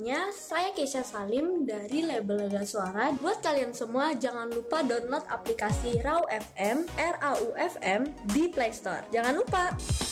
semuanya, saya Keisha Salim dari label Lega Suara. Buat kalian semua, jangan lupa download aplikasi RAU FM, RAU FM di Play Store. Jangan lupa!